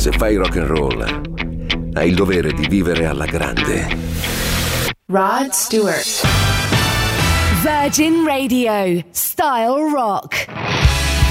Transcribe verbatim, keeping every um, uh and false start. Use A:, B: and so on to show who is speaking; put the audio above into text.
A: Se fai rock and roll, hai il dovere di vivere alla grande.
B: Rod Stewart.
C: Virgin Radio, Style Rock.